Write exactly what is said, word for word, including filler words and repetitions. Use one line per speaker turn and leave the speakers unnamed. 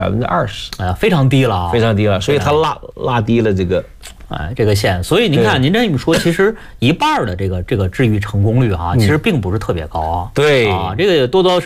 百分之二十，
哎呀，非常低了啊，
非常低了，所以它拉拉低了这个。
哎，这个线，所以您看，您这么说，其实一半的这个这个治愈成功率啊，其实并不是特别高啊。
对
啊，这个多多少少。